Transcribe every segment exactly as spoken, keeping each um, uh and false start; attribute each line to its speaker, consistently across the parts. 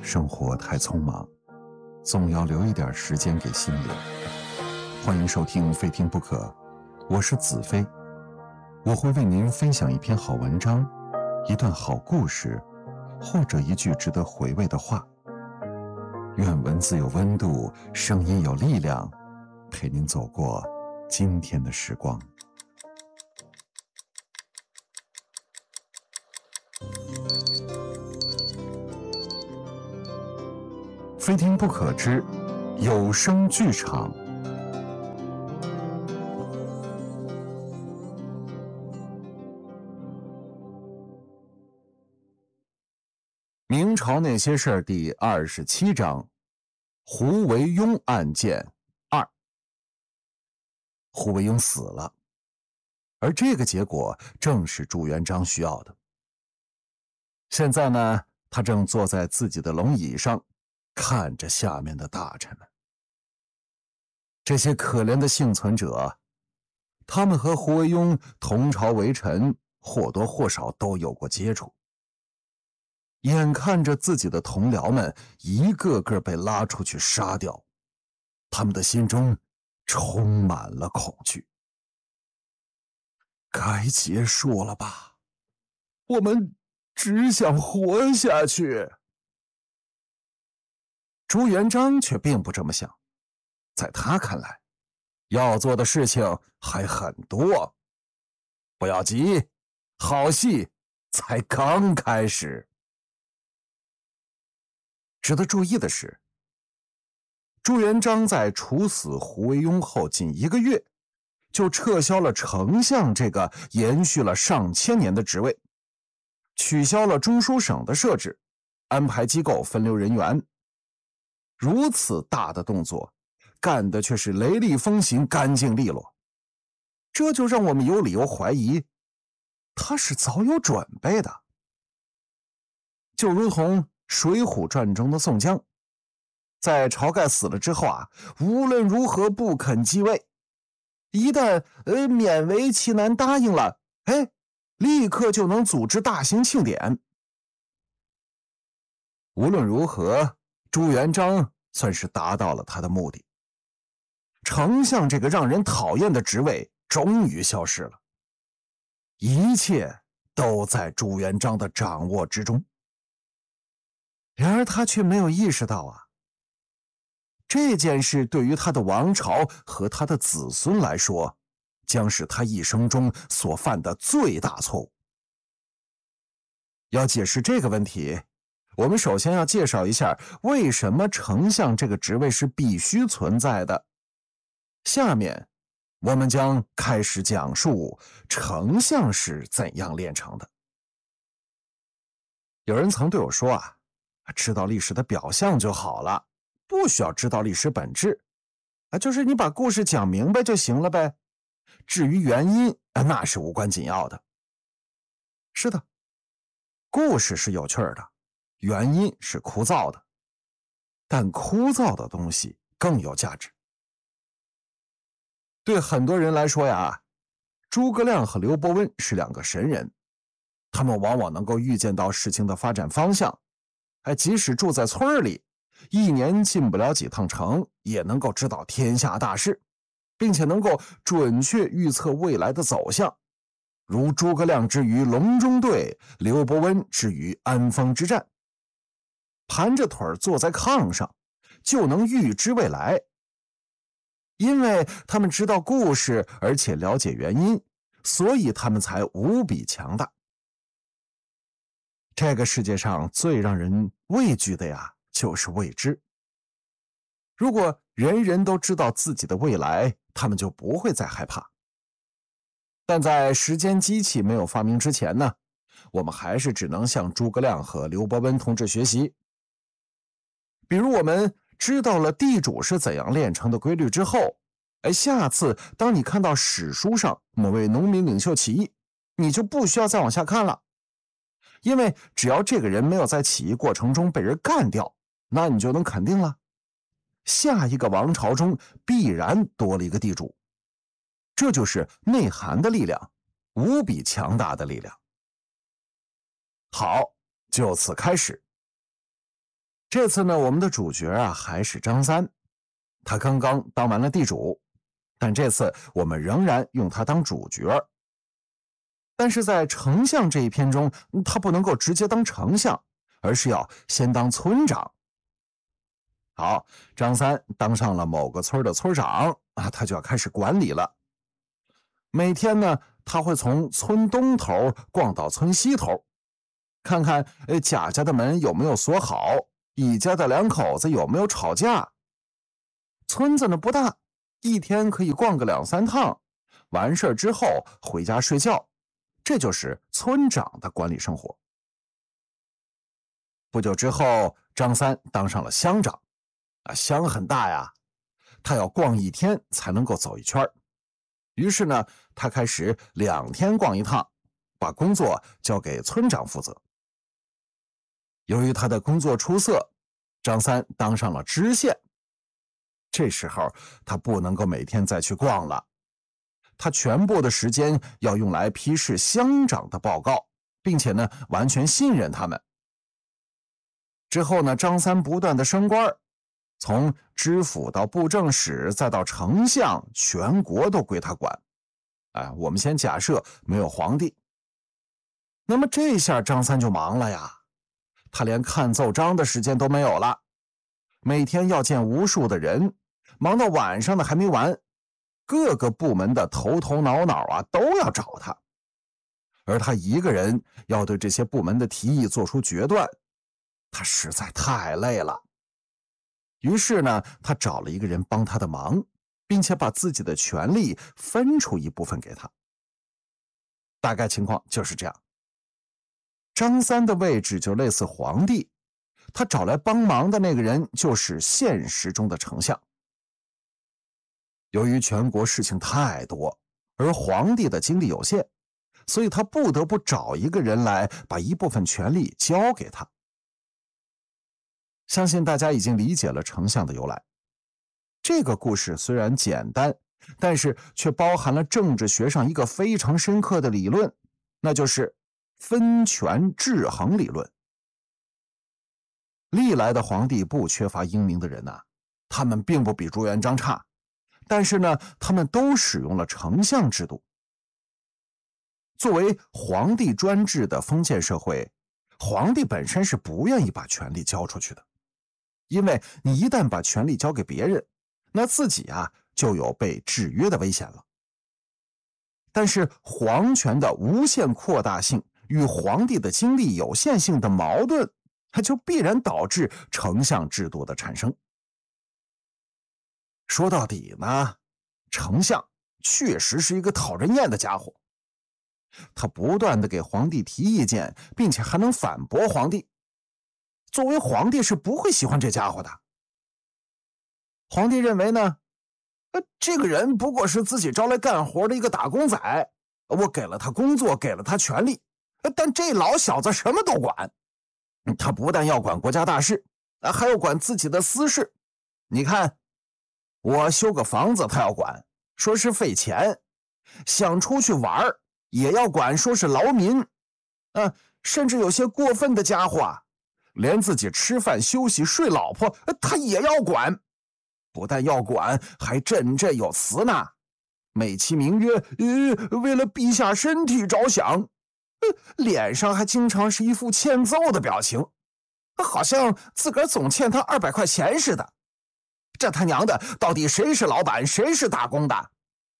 Speaker 1: 生活太匆忙，总要留一点时间给心灵。欢迎收听非听不可，我是子飞，我会为您分享一篇好文章，一段好故事，或者一句值得回味的话。愿文字有温度，声音有力量，陪您走过今天的时光。非听不可之有声剧场。明朝那些事儿第二十七章，胡惟庸案件二。胡惟庸死了，而这个结果正是朱元璋需要的。现在呢，他正坐在自己的龙椅上，看着下面的大臣们。这些可怜的幸存者，他们和胡惟庸同朝为臣，或多或少都有过接触。眼看着自己的同僚们一个个被拉出去杀掉，他们的心中充满了恐惧。该结束了吧？我们只想活下去。朱元璋却并不这么想，在他看来，要做的事情还很多。不要急，好戏才刚开始。值得注意的是，朱元璋在处死胡惟庸后仅一个月，就撤销了丞相这个延续了上千年的职位，取消了中书省的设置，安排机构分流人员。如此大的动作，干的却是雷厉风行，干净利落。这就让我们有理由怀疑，他是早有准备的。就如同水浒传中的宋江，在晁盖死了之后啊，无论如何不肯继位，一旦呃勉为其难答应了，哎，立刻就能组织大型庆典。无论如何，朱元璋算是达到了他的目的。丞相这个让人讨厌的职位终于消失了，一切都在朱元璋的掌握之中。然而他却没有意识到啊，这件事对于他的王朝和他的子孙来说，将是他一生中所犯的最大错误。要解释这个问题，我们首先要介绍一下为什么丞相这个职位是必须存在的。下面我们将开始讲述丞相是怎样炼成的。有人曾对我说啊，知道历史的表象就好了，不需要知道历史本质，就是你把故事讲明白就行了呗。至于原因，那是无关紧要的。是的，故事是有趣的，原因是枯燥的，但枯燥的东西更有价值。对很多人来说呀，诸葛亮和刘伯温是两个神人，他们往往能够预见到事情的发展方向，哎，即使住在村里，一年进不了几趟城，也能够知道天下大事，并且能够准确预测未来的走向。如诸葛亮之于隆中对，刘伯温之于安丰之战。盘着腿坐在炕上，就能预知未来。因为他们知道故事，而且了解原因，所以他们才无比强大。这个世界上最让人畏惧的呀，就是未知。如果人人都知道自己的未来，他们就不会再害怕。但在时间机器没有发明之前呢，我们还是只能向诸葛亮和刘伯温同志学习。比如我们知道了地主是怎样炼成的规律之后，哎，下次当你看到史书上某位农民领袖起义，你就不需要再往下看了。因为只要这个人没有在起义过程中被人干掉，那你就能肯定了，下一个王朝中必然多了一个地主。这就是内涵的力量，无比强大的力量。好，就此开始。 这次呢，我们的主角啊还是张三，他刚刚当完了地主，但这次我们仍然用他当主角。但是在丞相这一篇中，他不能够直接当丞相，而是要先当村长。好，张三当上了某个村的村长啊，他就要开始管理了。每天呢，他会从村东头逛到村西头，看看呃贾家的门有没有锁好，乙家的两口子有没有吵架。村子呢不大，一天可以逛个两三趟，完事之后回家睡觉，这就是村长的管理生活。不久之后，张三当上了乡长，啊，乡很大呀，他要逛一天才能够走一圈。于是呢，他开始两天逛一趟，把工作交给村长负责。由于他的工作出色，张三当上了知县。这时候他不能够每天再去逛了，他全部的时间要用来批示乡长的报告，并且呢，完全信任他们。之后呢，张三不断的升官，从知府到布政使，再到丞相，全国都归他管。哎，我们先假设没有皇帝，那么这下张三就忙了呀，他连看奏章的时间都没有了，每天要见无数的人，忙到晚上的还没完，各个部门的头头脑脑啊都要找他，而他一个人要对这些部门的提议做出决断，他实在太累了。于是呢，他找了一个人帮他的忙，并且把自己的权力分出一部分给他。大概情况就是这样。张三的位置就类似皇帝，他找来帮忙的那个人就是现实中的丞相。由于全国事情太多，而皇帝的精力有限，所以他不得不找一个人来把一部分权力交给他。相信大家已经理解了丞相的由来。这个故事虽然简单，但是却包含了政治学上一个非常深刻的理论，那就是分权制衡理论。历来的皇帝不缺乏英明的人呐，他们并不比朱元璋差，但是呢，他们都使用了丞相制度。作为皇帝专制的封建社会，皇帝本身是不愿意把权力交出去的，因为你一旦把权力交给别人，那自己啊就有被制约的危险了。但是皇权的无限扩大性与皇帝的精力有限性的矛盾，它就必然导致丞相制度的产生。说到底呢，丞相确实是一个讨人厌的家伙，他不断的给皇帝提意见，并且还能反驳皇帝。作为皇帝是不会喜欢这家伙的。皇帝认为呢，呃，这个人不过是自己招来干活的一个打工仔，我给了他工作，给了他权利，但这老小子什么都管。他不但要管国家大事，还要管自己的私事。你看，我修个房子他要管，说是费钱；想出去玩也要管，说是劳民。啊，甚至有些过分的家伙啊，连自己吃饭休息睡老婆他也要管。不但要管，还振振有词呢，美其名曰呃，为了陛下身体着想，呃，脸上还经常是一副欠揍的表情，好像自个儿总欠他二百块钱似的。这他娘的，到底谁是老板，谁是打工的？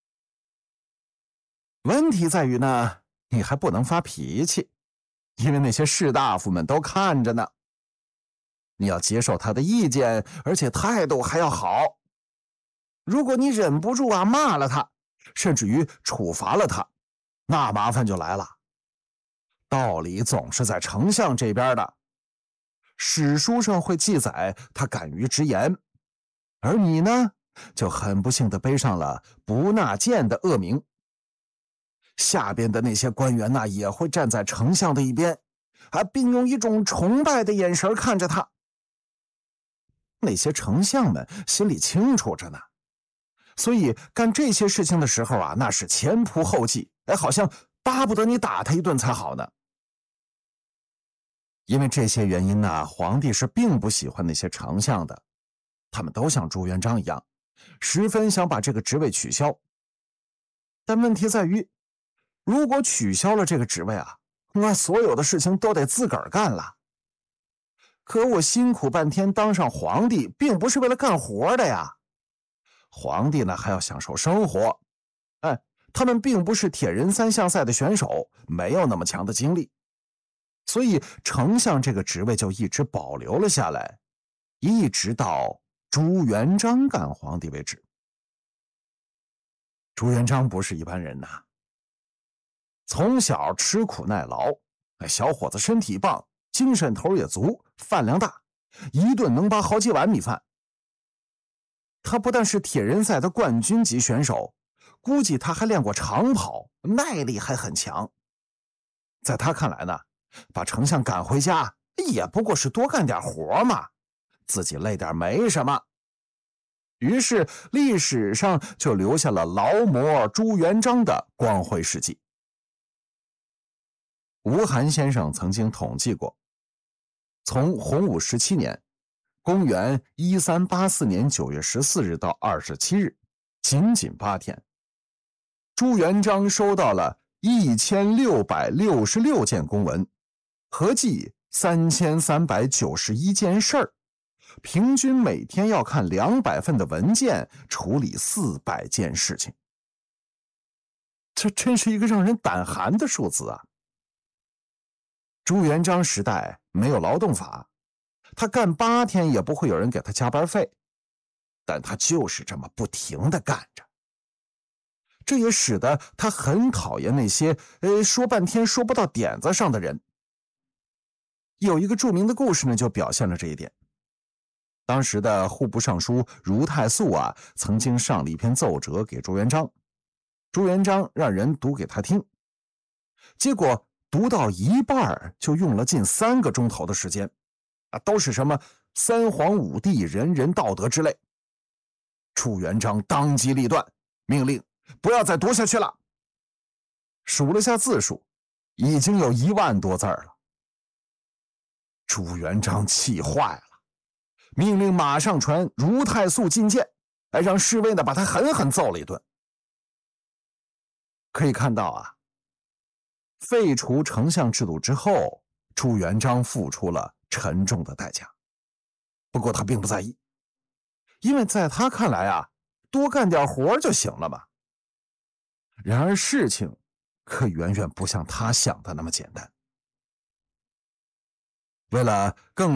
Speaker 1: 问题在于呢，你还不能发脾气，因为那些士大夫们都看着呢。你要接受他的意见，而且态度还要好。如果你忍不住啊骂了他，甚至于处罚了他，那麻烦就来了。道理总是在丞相这边的，史书上会记载他敢于直言，而你呢，就很不幸地背上了不纳谏的恶名。下边的那些官员呢，也会站在丞相的一边，啊，并用一种崇拜的眼神看着他。那些丞相们心里清楚着呢，所以干这些事情的时候啊，那是前仆后继，哎，好像巴不得你打他一顿才好呢。 因为这些原因呢，皇帝是并不喜欢那些丞相的，他们都像朱元璋一样，十分想把这个职位取消。但问题在于，如果取消了这个职位啊，那所有的事情都得自个儿干了。可我辛苦半天当上皇帝，并不是为了干活的呀。皇帝呢，还要享受生活。哎，他们并不是铁人三项赛的选手，没有那么强的精力。所以丞相这个职位就一直保留了下来，一直到朱元璋干皇帝为止。朱元璋不是一般人呐，从小吃苦耐劳，小伙子身体棒，精神头也足，饭量大，一顿能扒好几碗米饭。他不但是铁人赛的冠军级选手，估计他还练过长跑，耐力还很强。在他看来呢，把丞相赶回家也不过是多干点活嘛，自己累点没什么。于是历史上就留下了劳模朱元璋的光辉事迹。吴晗先生曾经统计过，从洪武十七年公元一三八四年九月十四日到二十七日，仅仅八天，朱元璋收到了一千六百六十六件公文，合计三千三百九十一件事儿，平均每天要看两百份的文件，处理四百件事情。这真是一个让人胆寒的数字啊！朱元璋时代没有劳动法，他干八天也不会有人给他加班费，但他就是这么不停地干着。这也使得他很讨厌那些呃说半天说不到点子上的人。有一个著名的故事呢，就表现了这一点。当时的户部尚书如太素啊，曾经上了一篇奏折给朱元璋，朱元璋让人读给他听，结果读到一半就用了近三个钟头的时间，啊，都是什么三皇五帝、人人道德之类。朱元璋当机立断，命令不要再读下去了。数了下字数，已经有一万多字了。朱元璋气坏了，命令马上传如太素觐见，来让侍卫呢把他狠狠揍了一顿。可以看到啊，废除丞相制度之后，朱元璋付出了沉重的代价。不过他并不在意，因为在他看来啊，多干点活就行了嘛。然而事情可远远不像他想的那么简单。为了更